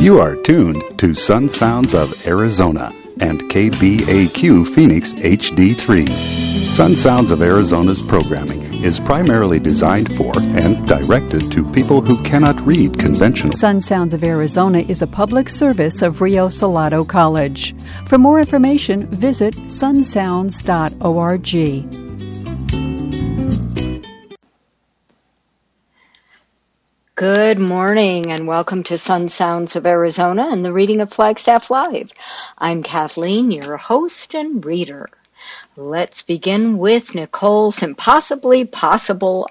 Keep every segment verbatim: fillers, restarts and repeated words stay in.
You are tuned to Sun Sounds of Arizona and K B A Q Phoenix H D three. Sun Sounds of Arizona's programming is primarily designed for and directed to people who cannot read conventional. Sun Sounds of Arizona is a public service of Rio Salado College. For more information, visit sun sounds dot org. Good morning and welcome to Sun Sounds of Arizona and the reading of Flagstaff Live. I'm Kathleen, your host and reader. Let's begin with Nicole's Impossibly Possible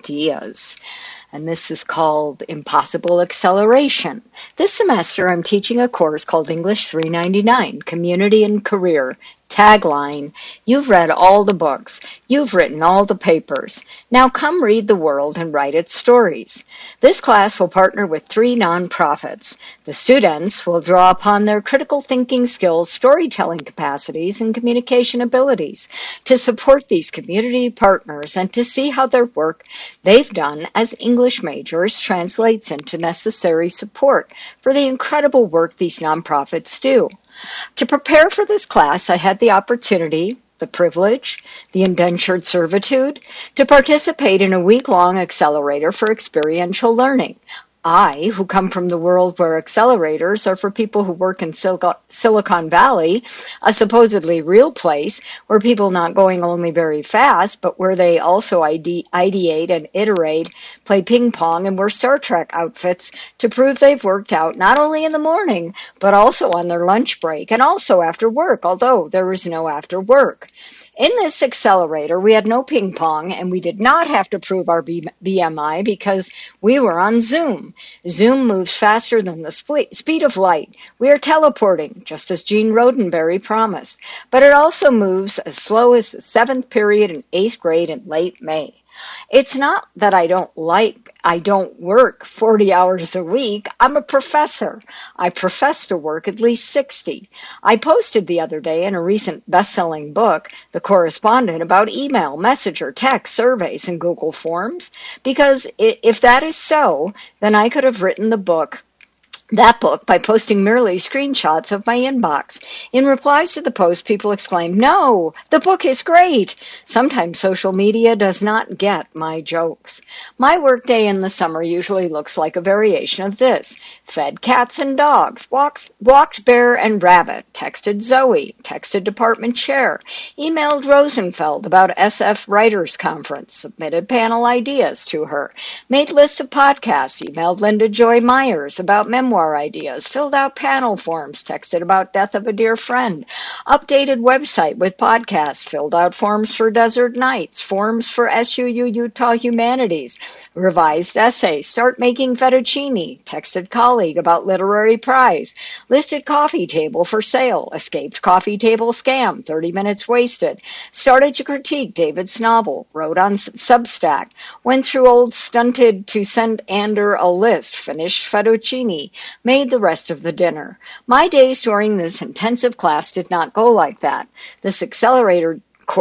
Ideas. And this is called Impossible Acceleration. This semester I'm teaching a course called English three ninety-nine, Community and Career. Tagline, you've read all the books. You've written all the papers. Now come read the world and write its stories. This class will partner with three nonprofits. The students will draw upon their critical thinking skills, storytelling capacities, and communication abilities to support these community partners and to see how their work they've done as English majors translates into necessary support for the incredible work these nonprofits do. To prepare for this class, I had the opportunity, the privilege, the indentured servitude, to participate in a week-long accelerator for experiential learning. I, who come from the world where accelerators are for people who work in Sil- Silicon Valley, a supposedly real place where people not going only very fast, but where they also ide- ideate and iterate, play ping pong, and wear Star Trek outfits to prove they've worked out not only in the morning, but also on their lunch break and also after work, although there is no after work. In this accelerator, we had no ping pong, and we did not have to prove our B M I because we were on Zoom. Zoom moves faster than the speed of light. We are teleporting, just as Gene Roddenberry promised. But it also moves as slow as the seventh period in eighth grade in late May. It's not that I don't like, I don't work forty hours a week. I'm a professor. I profess to work at least sixty. I posted the other day in a recent best-selling book, The Correspondent, about email, messenger, text, surveys, and Google Forms, because if that is so, then I could have written the book that book by posting merely screenshots of my inbox. In replies to the post, people exclaimed, "No, the book is great." Sometimes social media does not get my jokes. My workday in the summer usually looks like a variation of this. Fed cats and dogs, walks, walked bear and rabbit, texted Zoe, texted department chair, emailed Rosenfeld about S F Writers Conference, submitted panel ideas to her, made list of podcasts, emailed Linda Joy Myers about memoir ideas, filled out panel forms, texted about death of a dear friend, updated website with podcasts, filled out forms for Desert Nights, forms for S U U Utah Humanities, revised essay, start making fettuccine, texted colleague about literary prize, listed coffee table for sale, escaped coffee table scam, thirty minutes wasted, started to critique David's novel, wrote on Substack, went through old stunted to send Ander a list, finished fettuccine, made the rest of the dinner. My days during this intensive class did not go like that. This accelerator